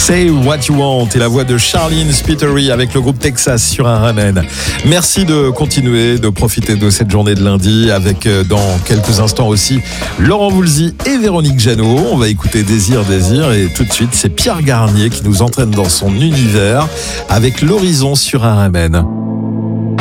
Say What You Want et la voix de Charlene Spiteri avec le groupe Texas sur un ramen. Merci de continuer de profiter de cette journée de lundi avec dans quelques instants aussi Laurent Voulzy et Véronique Jeannot. On va écouter Désir et tout de suite c'est Pierre Garnier qui nous entraîne dans son univers avec l'horizon sur un ramen.